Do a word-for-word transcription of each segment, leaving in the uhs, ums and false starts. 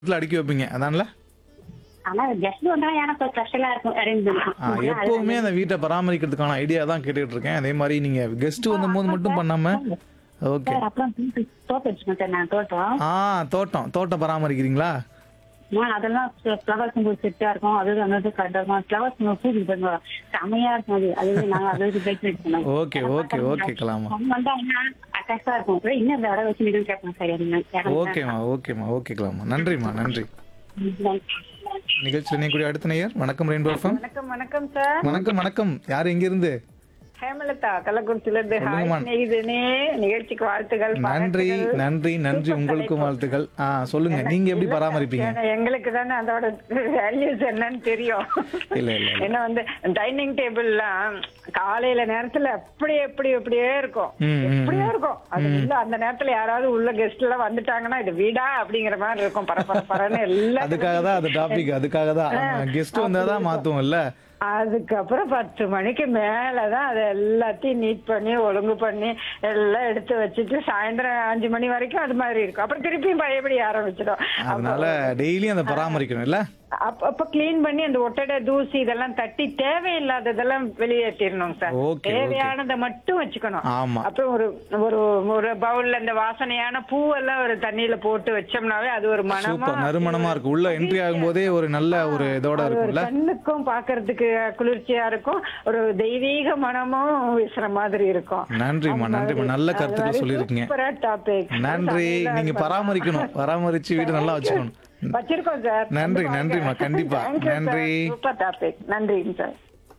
வீட்ல அடுக்கி வைப்பீங்க அதான்ல? ஆனா கெஸ்ட் வந்தா எனக்கு ஸ்பெஷலா இருக்கும் அரேஞ்ச் ஆ, எப்பவுமே அந்த வீட்டை பராமரிக்கிறதுக்கான ஐடியா தான் கேட்டுட்டு இருக்கேன். அதே மாதிரி நீங்க கெஸ்ட் வந்தபோது மட்டும் பண்ணாம ஓகே. சார் அப்புறம் தோட்டம் வச்சுக்கோங்க சார் நான் தோட்டம் ஆ, தோட்டம் தோட்டம் பராமரிக்கிறீங்களா? ஆ, அதெல்லாம் ஃப்ளவர்ஸ் உங்களுக்கு செட்டா இருக்கும் அது வந்து கரெக்டா இருக்கும் ஃப்ளவர்ஸ் பூஜை பண்ணுவோம் செமையா இருக்கும் அது அது நாங்க அது டெக்கரேட் பண்ணுவோம் ஓகே ஓகே ஓகே கலாமா. அவங்க வந்தாங்கன்னா அட்டாச்சா இருக்கும் அப்புறம் இன்னும் இந்த இடம் வச்சு நிகழ்ச்சி கேட்போம் சார் நீங்க ஓகேம்மா ஓகேம்மா ஓகே கலாமா. நன்றிம்மா நன்றி. நிகழ்ச்சியில் இணையக்கூடிய அடுத்த நேயர் வணக்கம் ரெயின்போ எஃப்எம். வணக்கம் வணக்கம் சார். வணக்கம் வணக்கம். யார் எங்க இருந்து? ஹேமலதா கள்ளக்குறிச்சில இருந்து. சொல்லுங்கம்மா. ஹாய் ஸ்நேகிதனே, நிகழ்ச்சிக்கு வாழ்த்துகள் நன்றி பாராட்டுகள். நன்றி நன்றி சூப்பர் உங்களுக்கும் தலைப்பு. வாழ்த்துக்கள். ஆ, சொல்லுங்க நீங்க எப்படி பராமரிப்பீங்க? ஏன்னா எங்களுக்கு தானே அதோட வேல்யூஸ் என்னன்னு தெரியும். இல்ல இல்ல இல்ல. ஏன்னா வந்து டைனிங் டேபிள்லாம் காலையில நேரத்துல அப்படி எப்படி எப்படியே இருக்கும் ம், ம், எப்படியே இருக்கும் அது இல்ல அந்த நேரத்துல யாராவது உள்ள கெஸ்ட் எல்லாம் வந்துட்டாங்கன்னா இது வீடா அப்படிங்கிற மாதிரி இருக்கும் பரபர பரன்னு எல்லாம். அதுக்காக தான் அது டாபிக். அதுக்காக தான் கெஸ்ட் வந்தாதான் மாத்துவோம்ல. அதுக்கப்புறம் பத்து மணிக்கு மேலதான் அதை எல்லாத்தையும் நீட் பண்ணி ஒழுங்கு பண்ணி எல்லாம் எடுத்து வச்சுட்டு சாயந்தரம் அஞ்சு மணி வரைக்கும் அது மாதிரி இருக்கும். அப்புறம் திருப்பியும் பழையபடி ஆரம்பிச்சிடும். அதனால டெய்லியும் அதை பராமரிக்கணும் இல்ல? அப்ப அப்ப கிளீன் பண்ணி அந்த ஒட்டடை தூசி இதெல்லாம் தட்டி தேவையில்லாததெல்லாம் வெளியேற்றிடணும் சார். Okay, தேவையானதை மட்டும் வச்சுக்கணும். ஆமா. அப்புறம் ஒரு ஒரு ஒரு பவுல்ல இந்த வாசனையான பூவெல்லாம் ஒரு தண்ணியில போட்டு வச்சோம்னாவே அது ஒரு மனமா சூப்பர் நறுமணமா இருக்கும். உள்ள என்ட்ரி ஆகும் போதே ஒரு நல்ல ஒரு இதோட அது ஒரு இருக்கும்ல. கண்ணுக்கும் பாக்குறதுக்கு குளிர்ச்சியா இருக்கும். ஒரு தெய்வீக மனமும் வீசுற மாதிரி இருக்கும். நன்றிம்மா நன்றிம்மா. நல்ல கருத்துக்கள் சொல்லியிருக்கீங்க. சூப்பரா டாபிக். நன்றி. நீங்க பராமரிக்கணும். பராமரிச்சு வீடு நல்லா வச்சுக்கணும். வச்சிருக்கோம் சார். நன்றி நன்றிம்மா கண்டிப்பா. நன்றி. Super topic. நன்றிங்க சார்.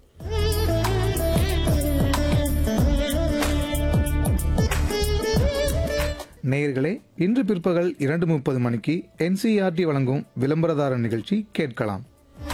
நேயர்களே, இன்று பிற்பகல் இரண்டு முப்பது மணிக்கு என்சிஆர்டி வழங்கும் விளம்பரதார நிகழ்ச்சி கேட்கலாம்.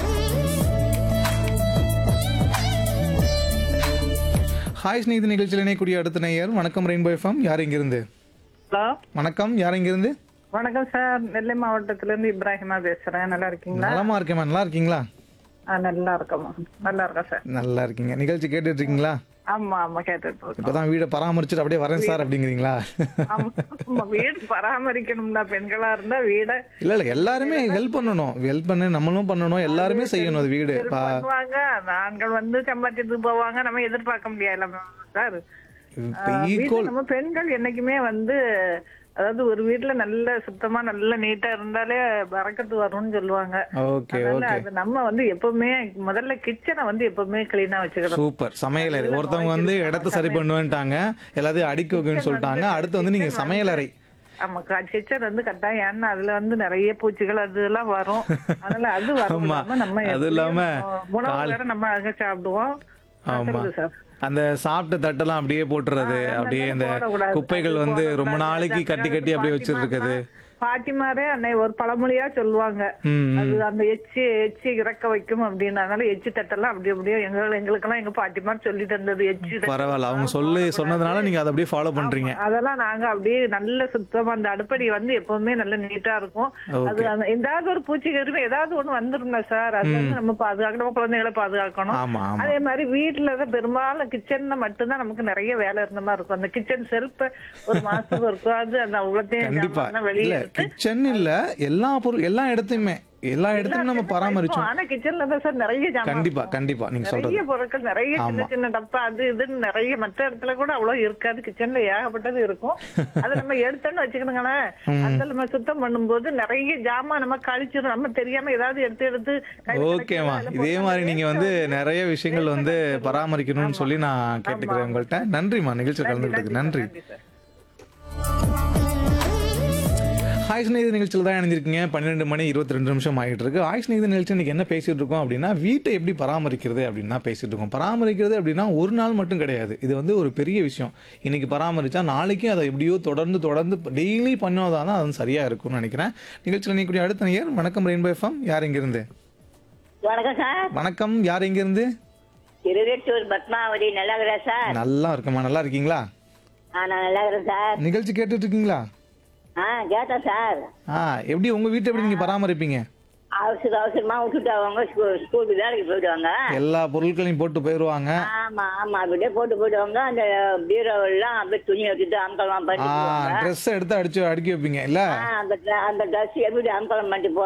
ஹாய் ஸ்நேகிதி நிகழ்ச்சியில் இணையக்கூடிய அடுத்த நேயர் வணக்கம் ரெயின்போ எஃப்எம். யார் இங்கிருந்து? ஹலோ வணக்கம். யார் இங்கிருந்து? வணக்கம் சார். நெல்லை மாவட்டத்துல இருந்து இப்ராஹிமா பேசுறேன். நல்லா இருக்கீங்களா? நலமா இருக்கேம்மா. நல்லா இருக்கீங்களா? ஆ, நல்லா இருக்கோமா. நல்லா இருக்கேன் சார். நல்லா இருக்கீங்க. நிகழ்ச்சி கேட்டுட்டு இருக்கீங்களா? ஆமா ஆமா கேட்டுட்டு இருக்கோம். இப்பதான் வீடை பராமரிச்சுட்டு அப்படியே வரேன் சார் அப்படிங்கிறீங்களா? ஆமா, ஆமா, வீடு பராமரிக்கணும்னா பெண்களா இருந்தா வீட இல்ல இல்ல எல்லாருமே ஹெல்ப் பண்ணணும். ஹெல்ப் பண்ண நம்மளும் பண்ணணும். எல்லாருமே செய்யணும் அது வீடு. பா- பண்ணுவாங்க. ஆண்கள் வந்து சம்பாதிச்சுட்டு போவாங்க. நம்ம எதிர்பார்க்க முடியாது சார். இப்ப வீட்டுல ஈக்குவல். நம்ம பெண்கள் என்னைக்குமே வந்து அதாவது ஒரு வீட்டுல நல்ல சுத்தமா நல்ல நீட்டா இருந்தாலே பறக்கத்து வரும்னு சொல்லுவாங்க. ஓகே அதனால ஓகே. அது நம்ம வந்து எப்பவுமே முதல்ல கிச்சனை வந்து எப்பவுமே கிளீனா வச்சுக்கணும். சூப்பர். சமையலறை. ஒருத்தவங்க வந்து இடத்த சரி பண்ணுவேன்ட்டாங்க, எல்லாத்தையும் அடுக்கி வைக்கணும்னு சொல்லிட்டாங்க. அடுத்து வந்து நீங்க சமையலறை. ஆமா, கிச்சன் வந்து கட்டாயம். ஏன்னா அதுல வந்து நிறைய பூச்சிகள் அது எல்லாம் வரும். அதனால அது வரும் ஆமா. இல்லாம நம்ம அது இல்லாம எப்படியும் உணவு கால்- வேற நம்ம அங்க சாப்பிடுவோம். ஆமா. சொல்லுங்க சார். அந்த சாப்பிட்ட தட்டெல்லாம் அப்படியே போட்டுறது, அப்படியே இந்த போடக்கூடாது. குப்பைகள் அது வந்து ரொம்ப போடக்கூடாது. நாளைக்கு கட்டி கட்டி அப்படியே வச்சிட்டு இருக்குது. பாட்டிமாரே அன்னை ஒரு பழமொழியா சொல்லுவாங்க. ம், ம். அது அந்த எச்சி எச்சி இறக்க வைக்கும் அப்படின்னு. அதனால எச்சி தட்டெல்லாம் அப்படி அப்படியே எங்க எங்களுக்கெல்லாம் எங்க பாட்டிமார் சொல்லி தந்தது. எச்சி தட்டு பரவாயில்ல. அவங்க சொல்லி சொன்னதுனால நீங்க அதை அப்படியே ஃபாலோ பண்றீங்க. அதெல்லாம் நாங்க அப்படியே நல்ல சுத்தமா அந்த அடுப்படி வந்து எப்பவுமே நல்ல நீட்டா இருக்கும். அது அந்த- ஏதாவது ஒரு பூச்சி கருமை ஏதாவது ஒண்ணு வந்துருங்க சார். அது வந்து நம்ம பாதுகாக்கணும். நம்ம குழந்தைகளை பாதுகாக்கணும். ஆமா ஆமா. அதே மாதிரி வீட்டுல தான் பெரும்பாலும் கிச்சன்ல மட்டும்தான் நமக்கு நிறைய வேலை இருந்த மாதிரி இருக்கும். அந்த கிச்சன் செல்ஃப் ஒரு மாசத்துக்கு இருக்கும். அது அந்த கண்டிப்பா. உலகத்தையும் வெளியே இல்ல எடுத்து கிச்சன் இல்ல எல்லா பொருள் எல்லா இடத்தையுமே எல்லா இடத்தையும் நம்ம பராமரிச்சோம். ஆனா கிச்சன்ல தான் சார் நிறைய ஜாமான் கண்டிப்பா இருக்கும். கண்டிப்பா நீங்க நிறைய சொல்றது. பொருட்கள் நிறைய சின்ன ஆமா. சின்ன டப்பா அது இதுன்னு நிறைய மற்ற இடத்துல கூட அவ்வளவு இருக்காது. கிச்சன்ல ஏகப்பட்டது இருக்கும். அதை நம்ம எடுத்தோன்னு வச்சுக்கணுங்களேன். அந்த நம்ம சுத்தம் பண்ணும்போது நிறைய ஜாமான் நம்ம கழிச்சிடும். நம்ம தெரியாம ஏதாவது எடுத்து எடுத்து கையில ஓகேமா. கிடைக்கிறத இதே போட்டு மாதிரி நீங்க வந்து நிறைய விஷயங்கள் வந்து waste பராமரிக்கணும்னு சொல்லி நான் கேட்டுக்கிறேன் உங்கள்கிட்ட. நன்றிம்மா நிகழ்ச்சியில் கலந்துக்கிட்டதுக்கு. நன்றி. சார். ஹாய் ஸ்நேகித நிகழ்ச்சியில் தான் இணைஞ்சிருக்கீங்க. பன்னிரெண்டு மணி இருபத்தி ரெண்டு நிமிஷம் ஆகிட்டு இருக்கு. ஹாய் ஸ்நேகித நிகழ்ச்சி இன்னைக்கு என்ன பேசிட்டு இருக்கோம் அப்படின்னா வீட்டை எப்படி பராமரிக்கிறது அப்படின்னு தான் பேசிட்டு இருக்கோம். பராமரிக்கிறது அப்படின்னா ஒரு நாள் மட்டும் கிடையாது. இது வந்து ஒரு பெரிய விஷயம். இன்னைக்கு பராமரிச்சா நாளைக்கு அதை எப்படியோ தொடர்ந்து தொடர்ந்து டெய்லி பண்ணாதான் அது வந்து சரியா இருக்கும்னு நினைக்கிறேன். நிகழ்ச்சியில் நீக்கூடிய அடுத்த நேயர் வணக்கம் ரெயின்போ எஃப்எம். யார் இங்கிருந்து? வணக்கம் சார். வணக்கம். யார் இங்கிருந்து? திருவேட்டூர் பத்மாவதி நல்லா இருக்கிறேன் சார். நல்லா இருக்கமா. நல்லா இருக்கீங்களா? ஆ, நான் நல்லா இருக்கிறேன் சார். நிகழ்ச்சி கேட்டுட்டு இருக்கீங்களா? ஆ, கேட்டேன் சார். ஆ, எப்படி உங்க வீட்டை எப்படி நீங்க பராமரிப்பீங்க? அவசர அவசரமா விட்டுட்டு அவங்க ஸ்கூ- ஸ்கூலுக்கு வேலைக்கு போயிடுவாங்க. எல்லா பொருட்களையும் போட்டு போயிடுவாங்க. ஆமா ஆமா அப்படியே போட்டு போயிடுவாங்க. அந்த பீரோ எல்லாம் அப்படியே துணி எடுத்துட்டு அம்பலம் ஆ, பண்ணிட்டு போவாங்க. ட்ரெஸ் எடுத்து அடிச்சு அடுக்கி வைப்பீங்க இல்ல? ஆ, அந்த அந்த ட்ரெஸ் எப்படி அம்பலம் பண்ணிட்டு போ